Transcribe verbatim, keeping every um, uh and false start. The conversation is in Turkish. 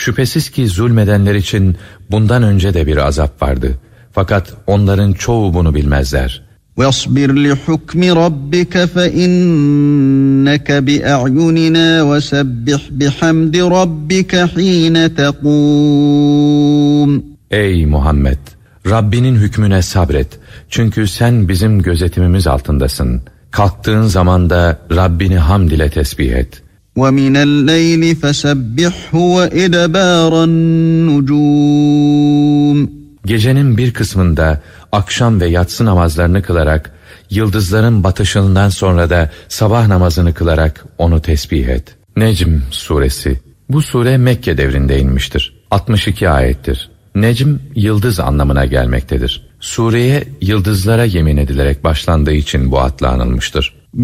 Şüphesiz ki zulmedenler için bundan önce de bir azap vardı. Fakat onların çoğu bunu bilmezler. وَاصْبِرْ لِحُكْمِ رَبِّكَ فَإِنَّكَ بِأَعْيُنِنَا وَسَبِّحْ بِحَمْدِ رَبِّكَ حِينَ تَقُومُ. Ey Muhammed! Rabbinin hükmüne sabret. Çünkü sen bizim gözetimimiz altındasın. Kalktığın zaman da Rabbini hamd ile tesbih et. وَمِنَ اللَّيْلِ فَسَبِّحْهُ وَإِدْبَارَ النُّجُومِ. Gecenin bir kısmında akşam ve yatsı namazlarını kılarak, yıldızların batışından sonra da sabah namazını kılarak onu tesbih et. Necm suresi. Bu sure Mekke devrinde inmiştir. altmış iki ayettir. Necm, yıldız anlamına gelmektedir. Sureye yıldızlara yemin edilerek başlandığı için bu adla anılmıştır.